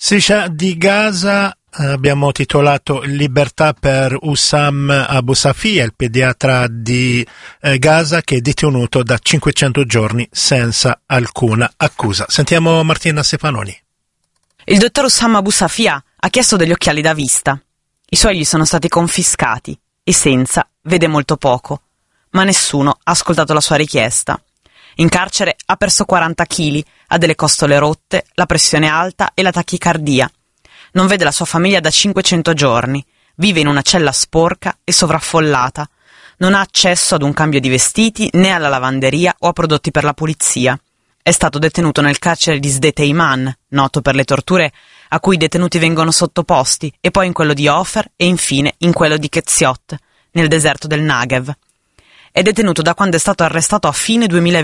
Striscia di Gaza, abbiamo titolato Libertà per Hussam Abu Safia, il pediatra di Gaza che è detenuto da 500 giorni senza alcuna accusa. Sentiamo Martina Stefanoni. Il dottor Hussam Abu Safia ha chiesto degli occhiali da vista. I suoi gli sono stati confiscati e senza vede molto poco, ma nessuno ha ascoltato la sua richiesta. In carcere ha perso 40 kg, ha delle costole rotte, la pressione alta e la tachicardia. Non vede la sua famiglia da 500 giorni, vive in una cella sporca e sovraffollata. Non ha accesso ad un cambio di vestiti, né alla lavanderia o a prodotti per la pulizia. È stato detenuto nel carcere di Sde Teiman, noto per le torture a cui i detenuti vengono sottoposti, e poi in quello di Ofer e infine in quello di Ketziot, nel deserto del Negev. È detenuto da quando è stato arrestato a fine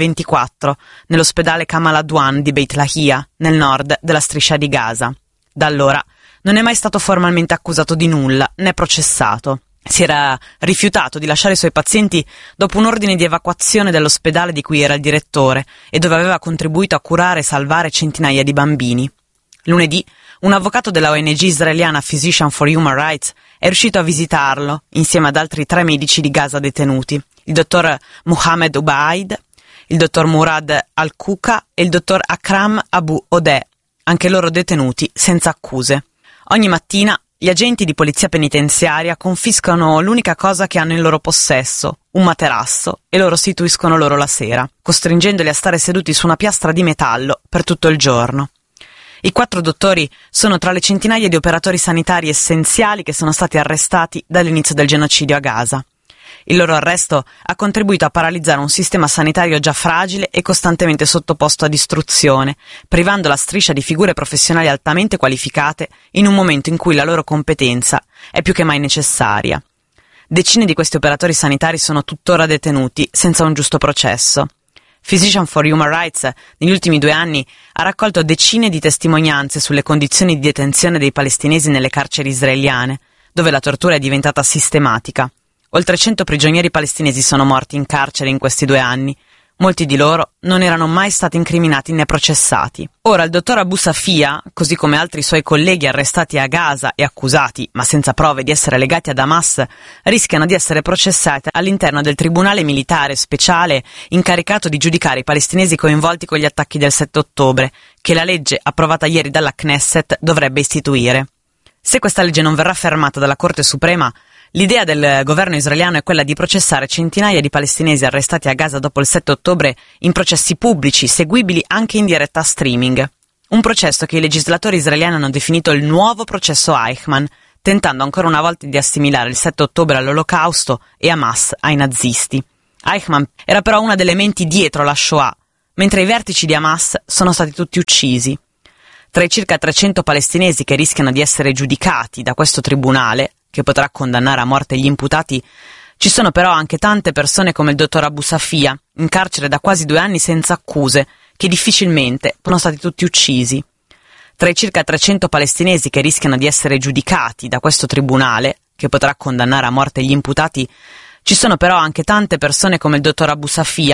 2024 nell'ospedale Kamal Adwan di Beit Lahia, nel nord della striscia di Gaza. Da allora non è mai stato formalmente accusato di nulla né processato. Si era rifiutato di lasciare i suoi pazienti dopo un ordine di evacuazione dall'ospedale di cui era il direttore e dove aveva contribuito a curare e salvare centinaia di bambini. Lunedì, un avvocato della ONG israeliana Physicians for Human Rights è riuscito a visitarlo insieme ad altri 3 medici di Gaza detenuti, il dottor Mohamed Ubaid, il dottor Murad Al-Kuka e il dottor Akram Abu Odeh, anche loro detenuti senza accuse. Ogni mattina gli agenti di polizia penitenziaria confiscano l'unica cosa che hanno in loro possesso, un materasso, e lo restituiscono loro la sera, costringendoli a stare seduti su una piastra di metallo per tutto il giorno. I 4 dottori sono tra le centinaia di operatori sanitari essenziali che sono stati arrestati dall'inizio del genocidio a Gaza. Il loro arresto ha contribuito a paralizzare un sistema sanitario già fragile e costantemente sottoposto a distruzione, privando la striscia di figure professionali altamente qualificate in un momento in cui la loro competenza è più che mai necessaria. Decine di questi operatori sanitari sono tuttora detenuti senza un giusto processo. Physicians for Human Rights negli ultimi 2 anni ha raccolto decine di testimonianze sulle condizioni di detenzione dei palestinesi nelle carceri israeliane, dove la tortura è diventata sistematica. Oltre 100 prigionieri palestinesi sono morti in carcere in questi 2 anni. Molti di loro non erano mai stati incriminati né processati. Ora il dottor Abu Safia, così come altri suoi colleghi arrestati a Gaza e accusati, ma senza prove, di essere legati ad Hamas, rischiano di essere processati all'interno del tribunale militare speciale incaricato di giudicare i palestinesi coinvolti con gli attacchi del 7 ottobre, che la legge approvata ieri dalla Knesset dovrebbe istituire. Se questa legge non verrà fermata dalla Corte Suprema, l'idea del governo israeliano è quella di processare centinaia di palestinesi arrestati a Gaza dopo il 7 ottobre in processi pubblici, seguibili anche in diretta streaming. Un processo che i legislatori israeliani hanno definito il nuovo processo Eichmann, tentando ancora una volta di assimilare il 7 ottobre all'Olocausto e Hamas ai nazisti. Eichmann era però una delle menti dietro la Shoah, mentre i vertici di Hamas sono stati tutti uccisi. Tra i circa 300 palestinesi che rischiano di essere giudicati da questo tribunale, che potrà condannare a morte gli imputati, ci sono però anche tante persone come il dottor Abu Safia, in carcere da quasi 2 anni senza accuse, che difficilmente sono stati tutti uccisi. Tra i circa 300 palestinesi che rischiano di essere giudicati da questo tribunale, che potrà condannare a morte gli imputati, ci sono però anche tante persone come il dottor Abu Safia,